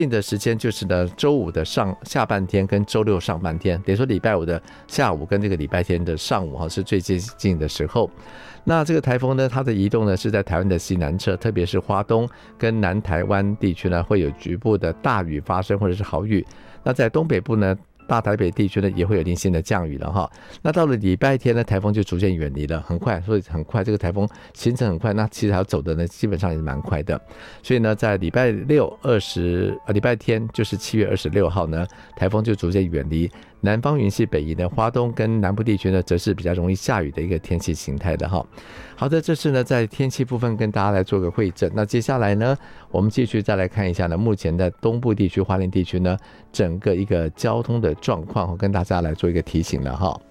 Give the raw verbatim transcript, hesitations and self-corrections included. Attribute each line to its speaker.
Speaker 1: 定的时间就是呢，周五的上下半天跟周六上半天，等于说礼拜五的下午跟这个礼拜天的上午是最接近的时候。那这个台风呢，它的移动呢是在台湾的西南侧，特别是花东跟南台湾地区呢，会有局部的大雨发生或者是豪雨。那在东北部呢，大台北地区呢也会有零星的降雨了哈。那到了礼拜天呢，台风就逐渐远离了，很快，所以很快这个台风行程很快，那其实要走的呢基本上也是蛮快的。所以呢，在礼拜六二十呃礼拜天就是七月二十六号呢，台风就逐渐远离。南方云系北移呢，花东跟南部地区呢，则是比较容易下雨的一个天气形态的哈。好的，这是呢在天气部分跟大家来做个汇整。那接下来呢，我们继续再来看一下呢，目前在东部地区、花莲地区呢，整个一个交通的状况，跟大家来做一个提醒了哈。